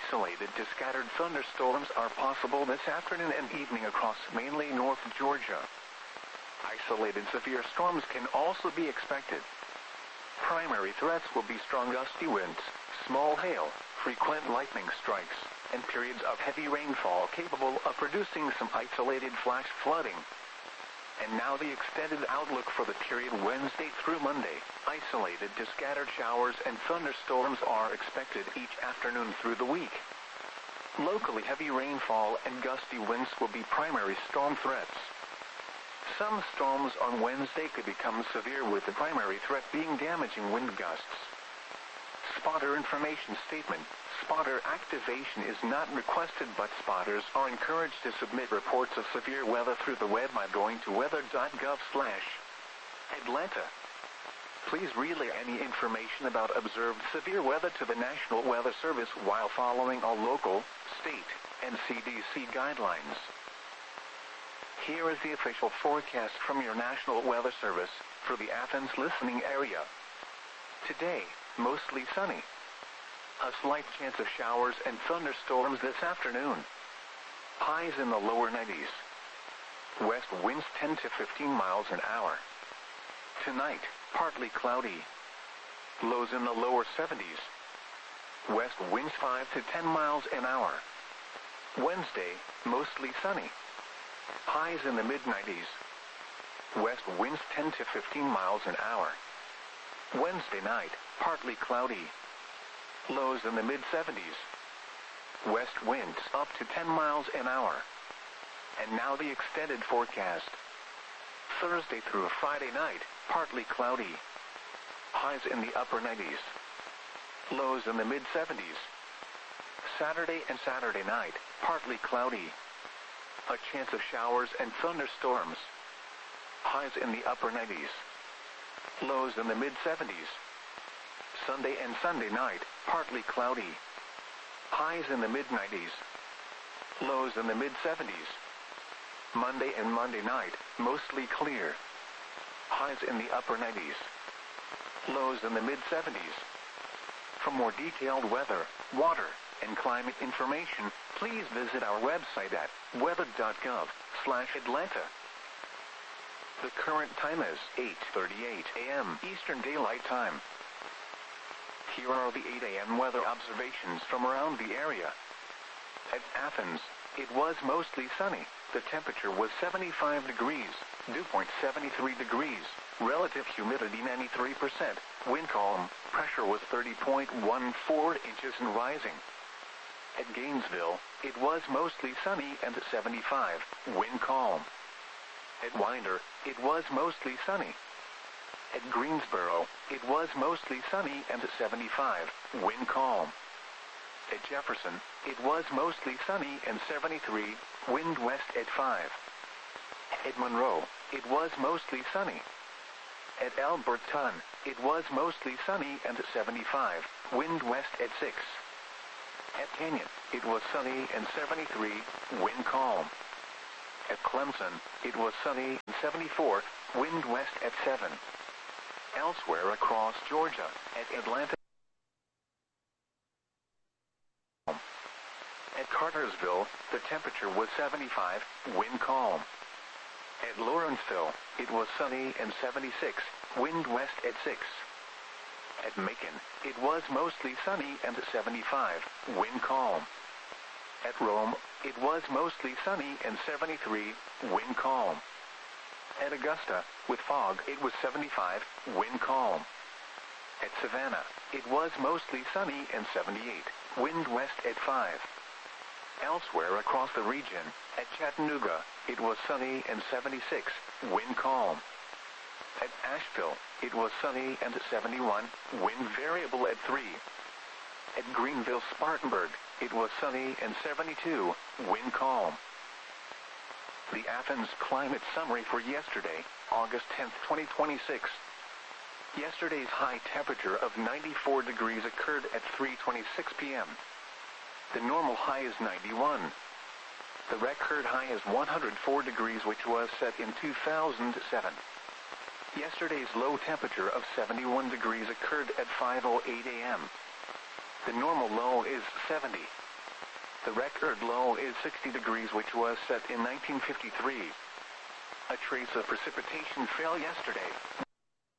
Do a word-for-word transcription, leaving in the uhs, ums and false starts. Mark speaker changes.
Speaker 1: Isolated to scattered thunderstorms are possible this afternoon and evening across mainly North Georgia. Isolated severe storms can also be expected. Primary threats will be strong gusty winds, small hail, frequent lightning strikes, and periods of heavy rainfall capable of producing some isolated flash flooding. And now the extended outlook for the period Wednesday through Monday. Isolated to scattered showers and thunderstorms are expected each afternoon through the week. Locally heavy rainfall and gusty winds will be primary storm threats. Some storms on Wednesday could become severe, with the primary threat being damaging wind gusts. Spotter information statement. Spotter activation is not requested, but spotters are encouraged to submit reports of severe weather through the web by going to weather dot gov slash Atlanta. Please relay any information about observed severe weather to the National Weather Service while following all local, state, and C D C guidelines. Here is the official forecast from your National Weather Service for the Athens listening area. Today, mostly sunny. A slight chance of showers and thunderstorms this afternoon. Highs in the lower nineties. West winds ten to fifteen miles an hour. Tonight, partly cloudy. Lows in the lower seventies. West winds five to ten miles an hour. Wednesday, mostly sunny. Highs in the mid nineties. West winds ten to fifteen miles an hour. Wednesday night, partly cloudy. Lows in the mid seventies. West winds up to ten miles an hour. And now the extended forecast. Thursday through Friday night, partly cloudy. Highs in the upper nineties. Lows in the mid seventies. Saturday and Saturday night, partly cloudy. A chance of showers and thunderstorms. Highs in the upper nineties. Lows in the mid seventies. Sunday and Sunday night, partly cloudy. Highs in the mid nineties. Lows in the mid seventies. Monday and Monday night, mostly clear. Highs in the upper nineties. Lows in the mid seventies. For more detailed weather, water, and climate information, please visit our website at weather dot gov slash Atlanta. The current time is eight thirty-eight a m Eastern Daylight Time. Here are the eight a m weather observations from around the area. At Athens, it was mostly sunny. The temperature was seventy-five degrees, dew point seventy-three degrees, relative humidity ninety-three percent, wind calm, pressure was thirty point one four inches and rising. At Gainesville, it was mostly sunny and seventy-five, wind calm. At Winder, it was mostly sunny. At Greensboro, it was mostly sunny and seventy-five, wind calm. At Jefferson, it was mostly sunny and seventy-three, wind west at five. At Monroe, it was mostly sunny. At Alberton, it was mostly sunny and seventy-five, wind west at six. At Canyon, it was sunny and seventy-three, wind calm. At Clemson, it was sunny and seventy-four, wind west at seven. Elsewhere across Georgia, at Atlanta, at Cartersville, the temperature was seventy-five, wind calm. At Lawrenceville, it was sunny and seventy-six, wind west at six. At Macon, it was mostly sunny and seventy-five, wind calm. At Rome, it was mostly sunny and seventy-three, wind calm. At Augusta, with fog, it was seventy-five, wind calm. At Savannah, it was mostly sunny and seventy-eight, wind west at five. Elsewhere across the region, at Chattanooga, it was sunny and seventy-six, wind calm. At Asheville, it was sunny and seventy-one, wind variable at three. At Greenville-Spartanburg, it was sunny and seventy-two, wind calm. The Athens climate summary for yesterday, August tenth, twenty twenty-six. Yesterday's high temperature of ninety-four degrees occurred at three twenty-six p m The normal high is ninety-one. The record high is one hundred four degrees, which was set in two thousand seven. Yesterday's low temperature of seventy-one degrees occurred at five oh eight a m The normal low is seventy. The record low is sixty degrees, which was set in nineteen fifty-three. A trace of precipitation fell yesterday.